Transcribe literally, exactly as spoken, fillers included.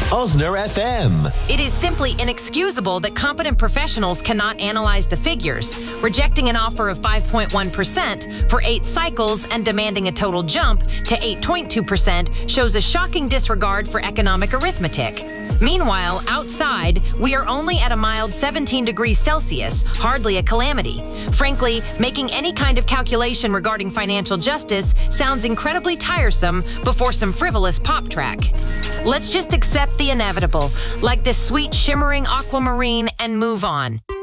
Osner F M. It is simply inexcusable that competent professionals cannot analyze the figures. Rejecting an offer of five point one percent for eight cycles and demanding a total jump to eight point two percent shows a shocking disregard for economic arithmetic. Meanwhile, outside, we are only at a mild seventeen degrees Celsius, hardly a calamity. Frankly, making any kind of calculation regarding financial justice sounds incredibly tiresome before some frivolous pop track. Let's just accept the inevitable, like this sweet shimmering aquamarine, and move on.